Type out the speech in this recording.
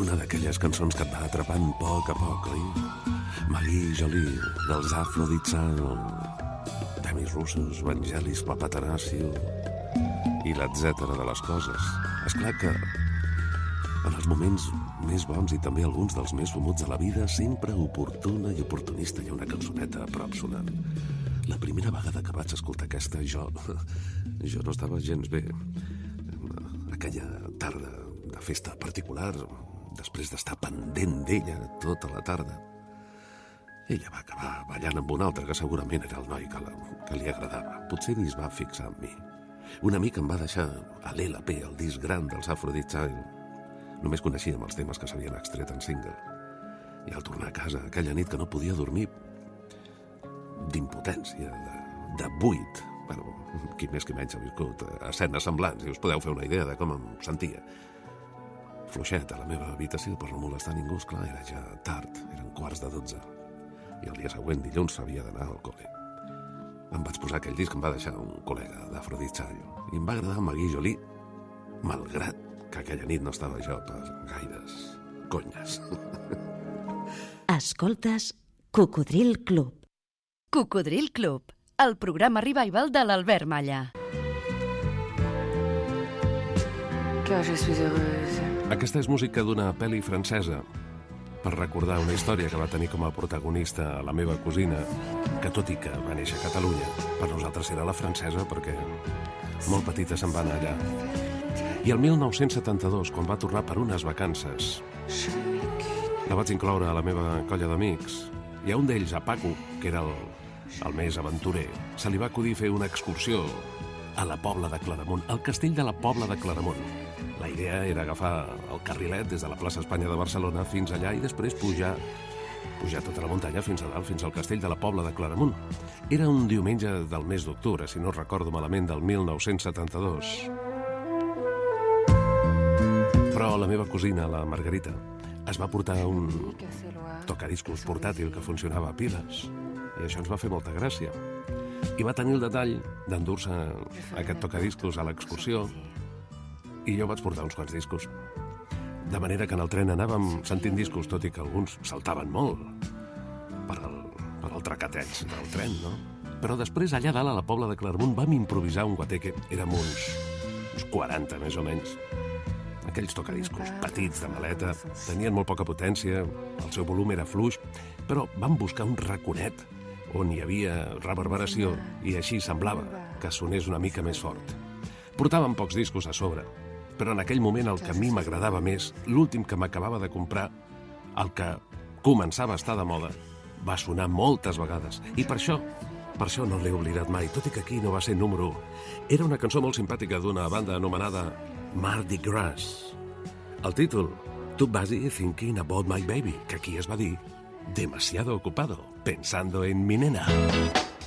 una d'aquelles cançons que et va atrapant a poc, oi? Maggie Jolie, dels Aphrodite Sound, Demis Roussos, Vangelis Papatanasio i l'etcètera de les coses. Esclar que en els moments més bons i també alguns dels més fumuts de la vida, sempre oportuna i oportunista hi ha una cançoneta a prop sonant. La primera vegada que vaig escoltar aquesta, jo no estava gens bé. Aquella tarda de festa particular, després d'estar pendent d'ella tota la tarda, ella va acabar ballant amb un altre que segurament era el noi que li agradava. Potser ni es va fixar en mi. Un amic em va deixar a l'LP, el disc gran dels Aphrodite Child. Només coneixíem els temes que s'havien extret en single. I al tornar a casa aquella nit que no podia dormir, d'impotència, de buit, bueno, qui més qui menys ha viscut escenes semblants, i us podeu fer una idea de com em sentia. Fluixet a la meva habitació per no molestar ningú, esclar, era ja tard, eren 11:15, i el dia següent, dilluns, s'havia d'anar al col·le. Em vaig posar aquell disc que em va deixar un col·lega d'Aphrodite Child, i em va agradar Maggie Jolie, malgrat que aquella nit no estava jo per gaires conyes. Escoltes Cocodril Club. Cocodril Club, el programa revival de l'Albert Malla. Car je suis heureuse. Aquesta és música d'una pel·li francesa, per recordar una història que va tenir com a protagonista la meva cosina, que tot i que va néixer a Catalunya, per nosaltres era la francesa perquè molt petita se'n va anar allà. I el 1972, quan va tornar per unes vacances, la vaig incloure a la meva colla d'amics, i a un d'ells, a Paco, que era el més aventurer, se li va acudir fer una excursió a la Pobla de Claramunt, al castell de la Pobla de Claramunt. La idea era agafar el carrilet des de la plaça Espanya de Barcelona fins allà i després pujar tota la muntanya fins a dalt, fins al castell de la Pobla de Claramunt. Era un diumenge del mes d'octubre, si no recordo malament, del 1972. Però la meva cosina, la Margarita, es va portar un tocadiscos portàtil que funcionava a piles, i això ens va fer molta gràcia. I va tenir el detall d'endur-se aquest tocadiscos a l'excursió, i jo vaig portar uns quants discos. De manera que en el tren anàvem sentint discos, tot i que alguns saltaven molt per el tracateig del tren, no? Però després, allà dalt, a la Pobla de Claramunt, vam improvisar un guateque. Érem uns 40, més o menys. Aquells tocadiscos petits de maleta, tenien molt poca potència, el seu volum era fluix, però vam buscar un raconet on hi havia reverberació i així semblava que sonés una mica més fort. Portàvem pocs discos a sobre, però en aquell moment el que a mi m'agradava més, l'últim que m'acabava de comprar, el que començava a estar de moda, va sonar moltes vegades. I per això no l'he oblidat mai, tot i que aquí no va ser número 1. Era una cançó molt simpàtica d'una banda anomenada Mardi Gras. El títol, Too Busy Thinking About My Baby, que aquí es va dir Demasiado Ocupado, Pensando en Mi Nena.